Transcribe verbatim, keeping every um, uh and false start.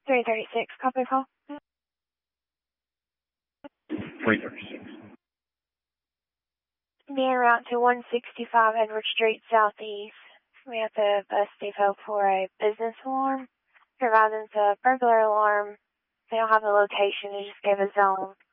three thirty-six, copy call. three thirty-six. Being route to one sixty-five Edward Street Southeast. We have the bus depot for a business alarm. Providing a burglar alarm. They don't have the location, they just gave a zone.